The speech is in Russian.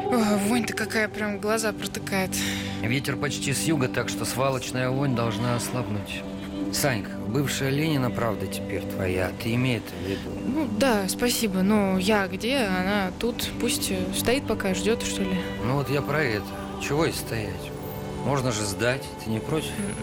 Вонь-то какая, прям глаза протыкает. Ветер почти с юга, так что свалочная вонь должна ослабнуть. Санька, бывшая Ленина, правда, теперь твоя. Ты имей это в виду. Ну да, спасибо, но я где? Она тут. Пусть стоит пока, ждет, что ли. Ну вот я про это. Чего и стоять? Можно же сдать, ты не против?